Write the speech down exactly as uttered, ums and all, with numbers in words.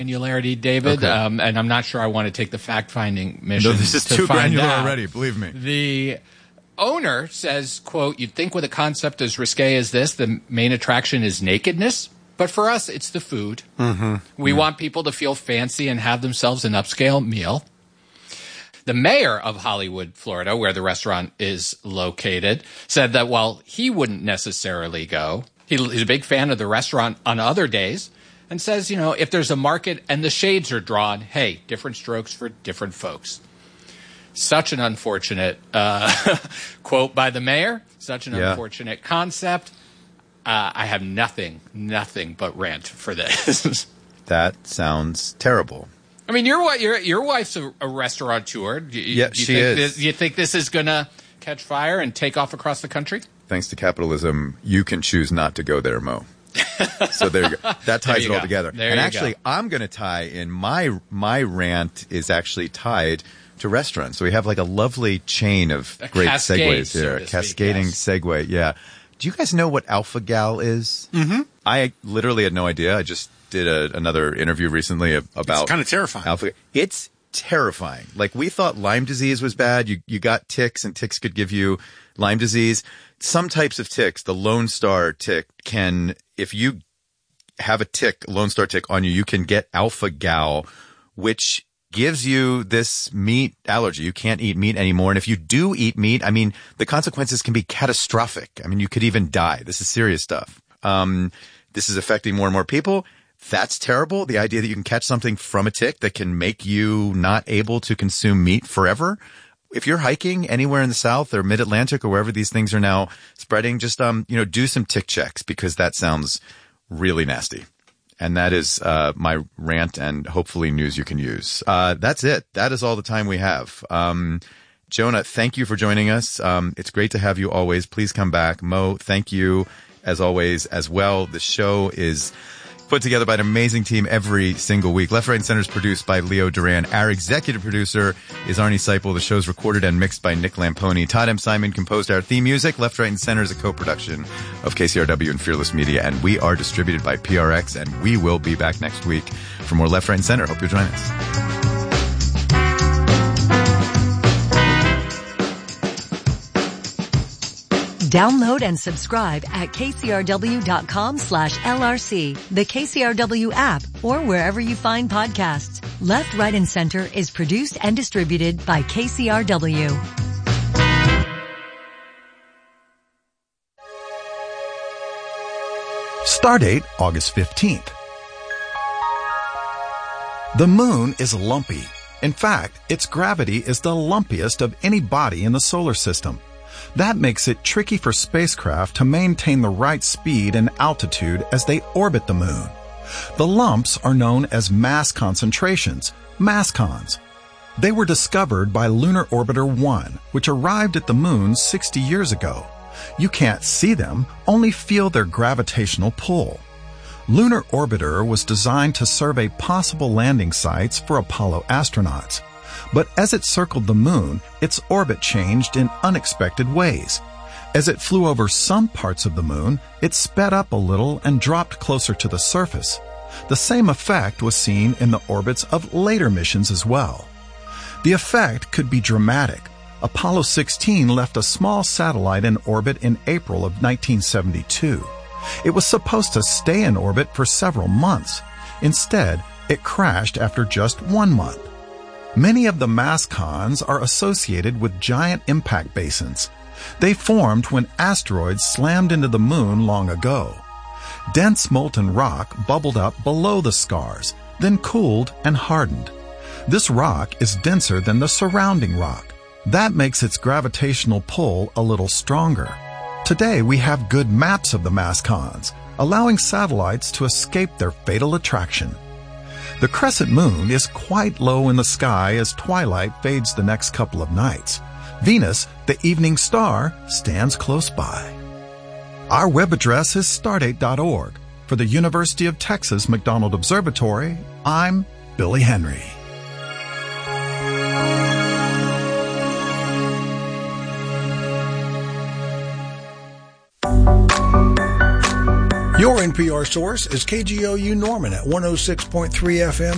granularity, David, okay. um, and I'm not sure I want to take the fact-finding mission. No, this is to too find granular out. already, believe me. The owner says, quote, "You'd think with a concept as risque as this, the main attraction is nakedness. But for us, it's the food. Mm-hmm. We mm-hmm. want people to feel fancy and have themselves an upscale meal." The mayor of Hollywood, Florida, where the restaurant is located, said that while he wouldn't necessarily go, he, he's a big fan of the restaurant on other days, and says, you know, if there's a market and the shades are drawn, hey, different strokes for different folks. Such an unfortunate uh, quote by the mayor, such an yeah. unfortunate concept. Uh, I have nothing, nothing but rant for this. That sounds terrible. I mean, your your your wife's a, a restaurateur. Do you, yeah, do you she think is. This, do you think this is going to catch fire and take off across the country? Thanks to capitalism, you can choose not to go there, Mo. So there you go. That ties you it all go. together. There and you actually, go. I'm going to tie in my my rant is actually tied to restaurants. So we have like a lovely chain of a great cascade, segues here. so to Cascading speak, yes. segue, yeah. Do you guys know what Alpha Gal is? Mm-hmm. I literally had no idea. I just did a, another interview recently about it's kind of terrifying. Alpha. It's terrifying. Like, we thought Lyme disease was bad. You you got ticks, and ticks could give you Lyme disease. Some types of ticks, the Lone Star tick, can, if you have a tick, Lone Star tick on you, you can get Alpha Gal, which gives you this meat allergy. You can't eat meat anymore. And if you do eat meat, I mean, the consequences can be catastrophic. I mean, you could even die. This is serious stuff. Um, this is affecting more and more people. That's terrible. The idea that you can catch something from a tick that can make you not able to consume meat forever. If you're hiking anywhere in the South or Mid-Atlantic or wherever these things are now spreading, just, um, you know, do some tick checks, because that sounds really nasty. And that is uh, my rant and hopefully news you can use. Uh, that's it. That is all the time we have. Um, Jonah, thank you for joining us. Um, it's great to have you always. Please come back. Mo, thank you as always as well. The show is put together by an amazing team every single week. Left, Right, and Center is produced by Leo Duran. Our executive producer is Arnie Seipel. The show's recorded and mixed by Nick Lamponi. Todd M. Simon composed our theme music. Left, Right, and Center is a co-production of K C R W and Fearless Media, and we are distributed by P R X, and we will be back next week for more Left, Right, and Center. Hope you'll join us. Download and subscribe at kcrw.com slash LRC, the K C R W app, or wherever you find podcasts. Left, Right, and Center is produced and distributed by K C R W. Stardate August fifteenth. The moon is lumpy. In fact, its gravity is the lumpiest of any body in the solar system. That makes it tricky for spacecraft to maintain the right speed and altitude as they orbit the moon. The lumps are known as mass concentrations, mascons. They were discovered by Lunar Orbiter one, which arrived at the moon sixty years ago. You can't see them, only feel their gravitational pull. Lunar Orbiter was designed to survey possible landing sites for Apollo astronauts. But as it circled the moon, its orbit changed in unexpected ways. As it flew over some parts of the moon, it sped up a little and dropped closer to the surface. The same effect was seen in the orbits of later missions as well. The effect could be dramatic. Apollo sixteen left a small satellite in orbit in April of nineteen seventy-two. It was supposed to stay in orbit for several months. Instead, it crashed after just one month. Many of the mascons are associated with giant impact basins. They formed when asteroids slammed into the moon long ago. Dense molten rock bubbled up below the scars, then cooled and hardened. This rock is denser than the surrounding rock. That makes its gravitational pull a little stronger. Today we have good maps of the mascons, allowing satellites to escape their fatal attraction. The crescent moon is quite low in the sky as twilight fades the next couple of nights. Venus, the evening star, stands close by. Our web address is stardate dot org. For the University of Texas McDonald Observatory, I'm Billy Henry. Your N P R source is K G O U Norman at one oh six point three F M.